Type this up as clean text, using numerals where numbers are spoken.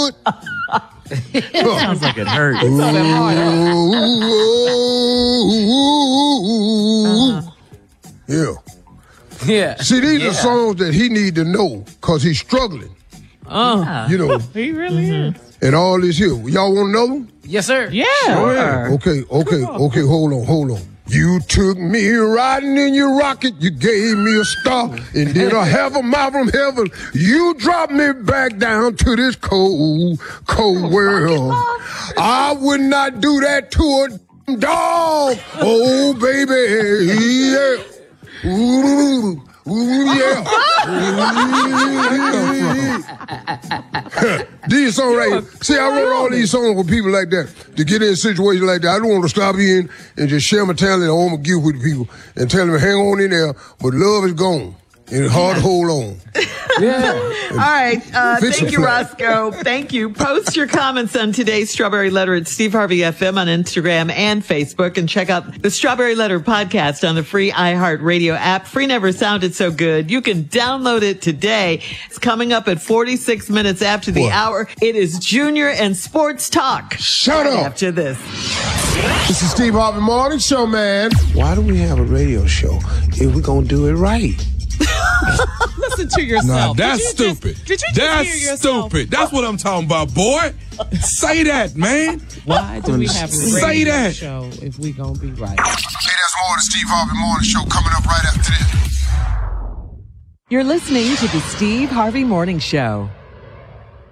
wood. Sounds like it hurts. Yeah. See, these are songs that he need to know because he's struggling. You know. He really is. And all this here. Y'all want to know them? Yes, sir. Yeah. Sure. Okay, hold on. You took me riding in your rocket, you gave me a star, and then a half a mile from heaven, you dropped me back down to this cold, cold world. I would not do that to a dog. Oh, baby, yeah. Ooh, yeah. These songs right. See, I wrote all these songs for people like that to get in a situation like that. I don't want to stop in and just share my talent. I want to give with the people and tell them hang on in there, but love is gone. And it's hard to hold on. All right. Thank you, Roscoe. Thank you. Post your comments on today's Strawberry Letter at Steve Harvey FM on Instagram and Facebook. And check out the Strawberry Letter podcast on the free iHeartRadio app. Free never sounded so good. You can download it today. It's coming up at 46 minutes after the hour. It is Junior and Sports Talk. Shut up. After this. This is Steve Harvey Morning Show, man. Why do we have a radio show if we're going to do it right? Listen to yourself. Nah, that's stupid. Did you just That's hear yourself? stupid. That's what I'm talking about, boy. Say that, man. Why do we have a Say radio that. show if we gonna be right? Hey, there's more of the Steve Harvey Morning Show coming up right after this. You're listening to the Steve Harvey Morning Show.